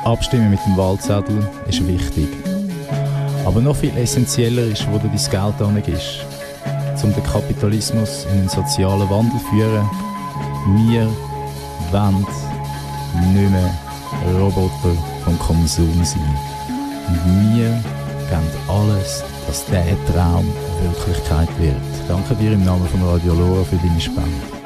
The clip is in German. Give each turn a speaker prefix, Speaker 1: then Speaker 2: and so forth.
Speaker 1: Abstimmen mit dem Wahlzettel ist wichtig. Aber noch viel essentieller ist, wo du dein Geld hingibst. Um den Kapitalismus in einen sozialen Wandel zu führen. Wir wollen nicht mehr Roboter vom Konsum sein. Und wir geben alles, dass dieser Traum Wirklichkeit wird. Danke dir im Namen von Radio Lora für deine Spende.